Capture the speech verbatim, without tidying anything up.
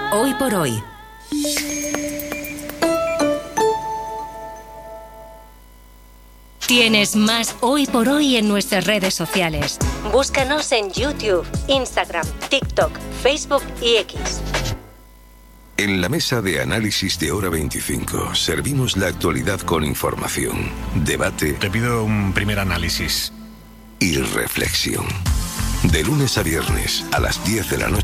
Hoy por hoy. Tienes más Hoy por Hoy en nuestras redes sociales. Búscanos en YouTube, Instagram, TikTok, Facebook y X. En la mesa de análisis de Hora veinticinco servimos la actualidad con información, debate. Te pido un primer análisis. Y reflexión. De lunes a viernes a las diez de la noche.